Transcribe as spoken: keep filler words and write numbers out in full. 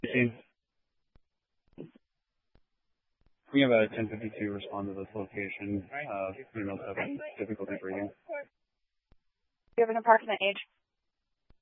We have a ten fifty-two respond to this location. Uh, female have difficulty breathing. Do you have an approximate age?